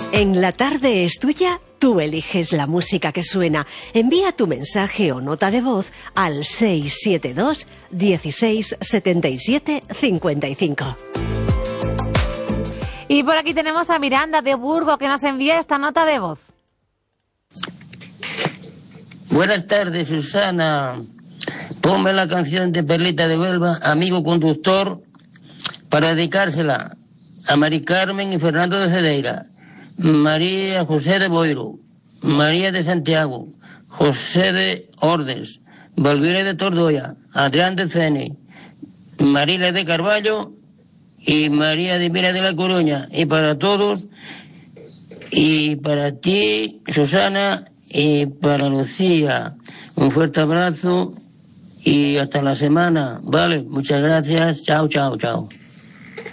En La Tarde es Tuya, tú eliges la música que suena. Envía tu mensaje o nota de voz al 672 16 77 55. Y por aquí tenemos a Miranda de Burgos que nos envía esta nota de voz. Buenas tardes, Susana. Ponme la canción de Perlita de Huelva, Amigo Conductor, para dedicársela a Mari Carmen y Fernando de Cedeira, María José de Boiro, María de Santiago, José de Ordes, Valvire de Tordoya, Adrián de Ceni, María de Carballo y María de Mira de la Coruña. Y para todos, y para ti, Susana, y para Lucía, un fuerte abrazo y hasta la semana. Vale, muchas gracias. Chao, chao, chao.